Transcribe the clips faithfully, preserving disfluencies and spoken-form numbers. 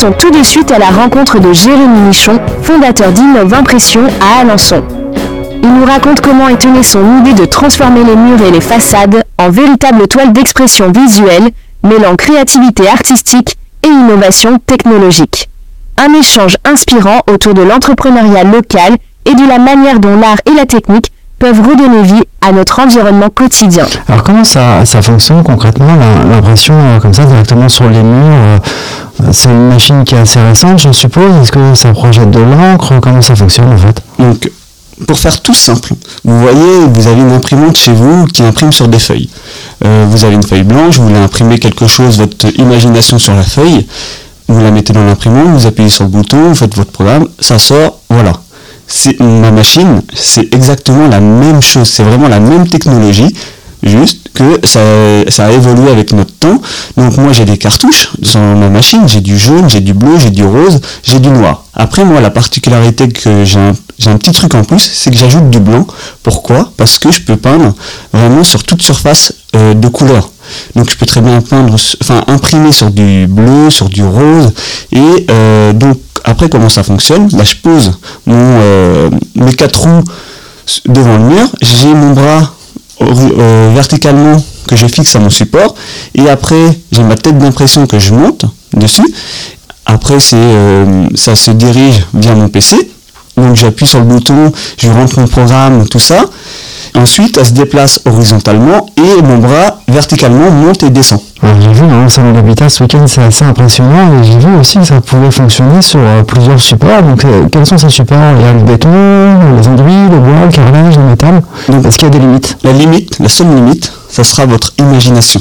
Partons tout de suite à la rencontre de Jérémy Michon, fondateur d'Innov Impression à Alençon. Il nous raconte comment est née son idée de transformer les murs et les façades en véritables toiles d'expression visuelle, mêlant créativité artistique et innovation technologique. Un échange inspirant autour de l'entrepreneuriat local et de la manière dont l'art et la technique peuvent redonner vie à notre environnement quotidien. Alors comment ça, ça fonctionne concrètement, l'impression euh, comme ça directement sur les murs euh, c'est une machine qui est assez récente, je suppose. Est-ce que ça projette de l'encre? Comment ça fonctionne en fait? Donc, pour faire tout simple, vous voyez, vous avez une imprimante chez vous qui imprime sur des feuilles. Euh, vous avez une feuille blanche, vous voulez imprimer quelque chose, votre imagination sur la feuille, vous la mettez dans l'imprimante, vous appuyez sur le bouton, vous faites votre programme, ça sort, voilà. C'est, ma machine, c'est exactement la même chose, c'est vraiment la même technologie, juste que ça, ça a évolué avec notre temps. Donc moi j'ai des cartouches sur ma machine, j'ai du jaune, j'ai du bleu, j'ai du rose, j'ai du noir. Après moi la particularité que j'ai un, j'ai un petit truc en plus, c'est que j'ajoute du blanc. Pourquoi ? Parce que je peux peindre vraiment sur toute surface euh, de couleur. Donc je peux très bien peindre, enfin imprimer sur du bleu, sur du rose. Et euh, donc après comment ça fonctionne ? Bah, je pose mon, euh, mes quatre roues devant le mur, j'ai mon bras euh, verticalement que je fixe à mon support, et après j'ai ma tête d'impression que je monte dessus. Après c'est euh, ça se dirige via mon P C, donc j'appuie sur le bouton, je rentre mon programme, tout ça. Ensuite, elle se déplace horizontalement et mon bras verticalement monte et descend. Alors, j'ai vu dans le salon d'habitat ce week-end, c'est assez impressionnant, et j'ai vu aussi que ça pouvait fonctionner sur euh, plusieurs supports. Donc, euh, quels sont ces supports ? Il y a le béton, les enduits, le bois, le carrelage, le métal. Donc, est-ce qu'il y a des limites ? La limite, la seule limite, ça sera votre imagination.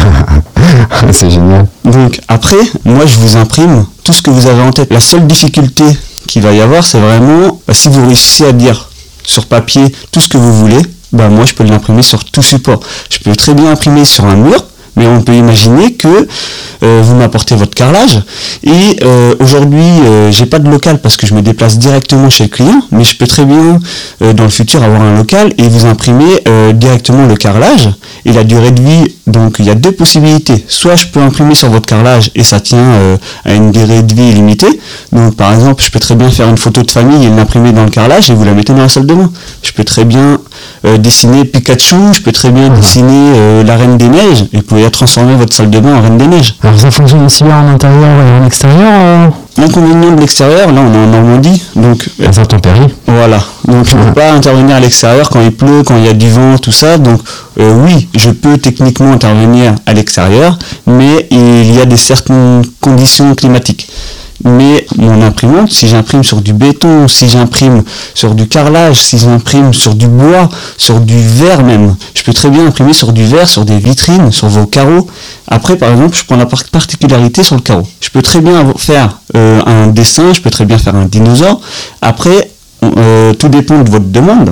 C'est génial. Donc, après, moi, je vous imprime tout ce que vous avez en tête. La seule difficulté qu'il va y avoir, c'est vraiment, bah, si vous réussissez à dire sur papier tout ce que vous voulez, bah moi je peux l'imprimer sur tout support. Je peux très bien imprimer sur un mur, mais on peut imaginer que euh, vous m'apportez votre carrelage et euh, aujourd'hui euh, j'ai pas de local parce que je me déplace directement chez le client, mais je peux très bien euh, dans le futur avoir un local et vous imprimer euh, directement le carrelage et la durée de vie. Donc il y a deux possibilités, soit je peux imprimer sur votre carrelage et ça tient euh, à une durée de vie illimitée. Donc par exemple je peux très bien faire une photo de famille et l'imprimer dans le carrelage et vous la mettez dans la salle de bain. Je peux très bien euh, dessiner Pikachu, je peux très bien dessiner euh, la Reine des Neiges et vous pouvez transformer votre salle de bain en Reine des Neiges. Alors ça fonctionne aussi bien en intérieur et en extérieur euh... L'inconvénient de l'extérieur, là on est en Normandie, donc les intempéries. Voilà, donc je ne peux pas intervenir à l'extérieur quand il pleut, quand il y a du vent, tout ça. Donc euh, oui, je peux techniquement intervenir à l'extérieur, mais il y a des certaines conditions climatiques. Mais mon imprimante, si j'imprime sur du béton, si j'imprime sur du carrelage, si j'imprime sur du bois, sur du verre même, je peux très bien imprimer sur du verre, sur des vitrines, sur vos carreaux. Après, par exemple, je prends la particularité sur le carreau. Je peux très bien faire euh, un dessin, je peux très bien faire un dinosaure. Après, euh, tout dépend de votre demande.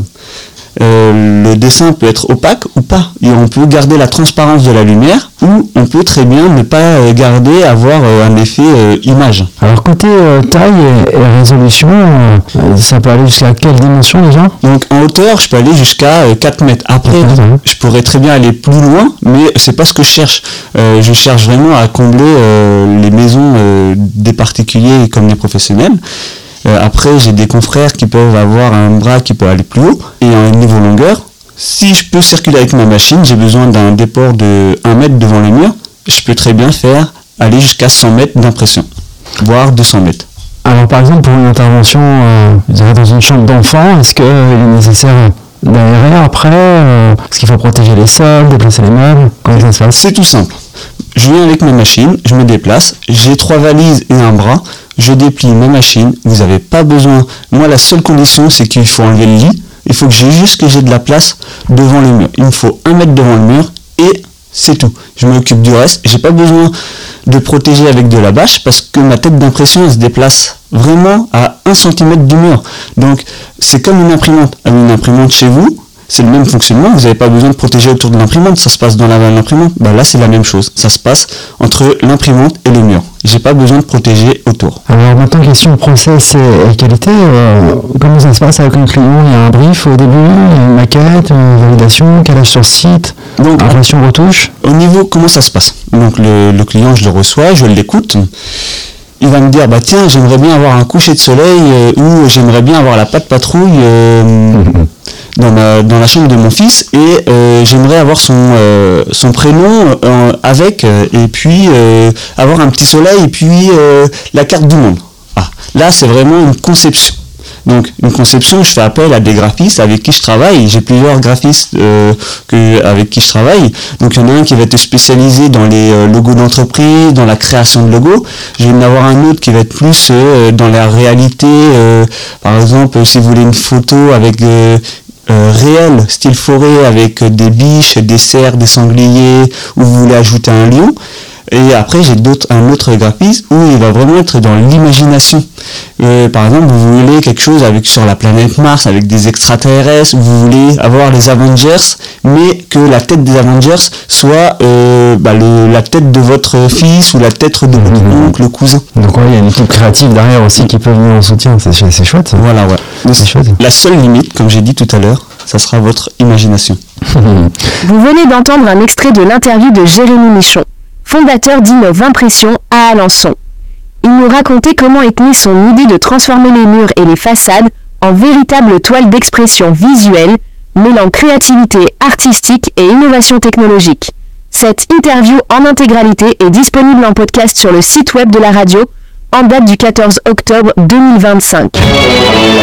Euh, le dessin peut être opaque ou pas, et on peut garder la transparence de la lumière, ou on peut très bien ne pas euh, garder, avoir euh, un effet euh, image. Alors côté euh, taille et, et résolution, euh, ça peut aller jusqu'à quelle dimension déjà ? Donc en hauteur, je peux aller jusqu'à euh, quatre mètres. Après, mmh. je pourrais très bien aller plus loin, mais c'est pas ce que je cherche. Euh, je cherche vraiment à combler euh, les maisons euh, des particuliers comme des professionnels. Euh, après, j'ai des confrères qui peuvent avoir un bras qui peut aller plus haut et un niveau longueur. Si je peux circuler avec ma machine, j'ai besoin d'un déport de un mètre devant le mur. Je peux très bien faire aller jusqu'à cent mètres d'impression, voire deux cents mètres. Alors par exemple, pour une intervention euh, dans une chambre d'enfant, est-ce qu'il est nécessaire d'aérer après euh, Est-ce qu'il faut protéger les sols, déplacer les meubles ? Comment ça se passe ? C'est tout simple. Je viens avec ma machine, je me déplace, j'ai trois valises et un bras. Je déplie ma machine, vous n'avez pas besoin. Moi, la seule condition, c'est qu'il faut enlever le lit. Il faut que j'ai juste que j'ai de la place devant le mur. Il me faut un mètre devant le mur et c'est tout. Je m'occupe du reste. J'ai pas besoin de protéger avec de la bâche parce que ma tête d'impression elle se déplace vraiment à un centimètre du mur. Donc, c'est comme une imprimante. Une imprimante chez vous, c'est le même fonctionnement, vous n'avez pas besoin de protéger autour de l'imprimante, ça se passe dans la l'imprimante. Bah là c'est la même chose, ça se passe entre l'imprimante et le mur. J'ai pas besoin de protéger autour. Alors maintenant question process et qualité, euh, comment ça se passe avec un client ? Il y a un brief au début, il y a une maquette, une validation, calage sur site, donc, impression retouche. Au niveau comment ça se passe ? Donc le, le client je le reçois, je l'écoute. il va me dire bah tiens, j'aimerais bien avoir un coucher de soleil euh, ou j'aimerais bien avoir la patte patrouille euh, dans, ma, dans la chambre de mon fils et euh, j'aimerais avoir son, euh, son prénom euh, avec euh, et puis euh, avoir un petit soleil et puis euh, la carte du monde. Ah, là, c'est vraiment une conception. Donc une conception, je fais appel à des graphistes avec qui je travaille. J'ai plusieurs graphistes euh, que, avec qui je travaille. Donc il y en a un qui va être spécialisé dans les euh, logos d'entreprise, dans la création de logos. Je vais en avoir un autre qui va être plus euh, dans la réalité. Euh, par exemple, si vous voulez une photo avec euh, euh, réel, style forêt, avec des biches, des cerfs, des sangliers, où vous voulez ajouter un lion. Et après, j'ai d'autres, un autre graphiste où il va vraiment être dans l'imagination. Euh, par exemple, vous voulez quelque chose avec sur la planète Mars, avec des extraterrestres, vous voulez avoir les Avengers, mais que la tête des Avengers soit euh, bah, le, la tête de votre fils ou la tête de votre mmh. oncle, cousin. Donc ouais, il y a une équipe créative derrière aussi qui peut venir en soutien, c'est, c'est chouette ça. Voilà, ouais. C'est chouette. La seule limite, comme j'ai dit tout à l'heure, ça sera votre imagination. Vous venez d'entendre un extrait de l'interview de Jérémy Michon, fondateur d'Innov Impression à Alençon. Il nous racontait comment est née son idée de transformer les murs et les façades en véritables toiles d'expression visuelle, mêlant créativité artistique et innovation technologique. Cette interview en intégralité est disponible en podcast sur le site web de la radio en date du quatorze octobre deux mille vingt-cinq.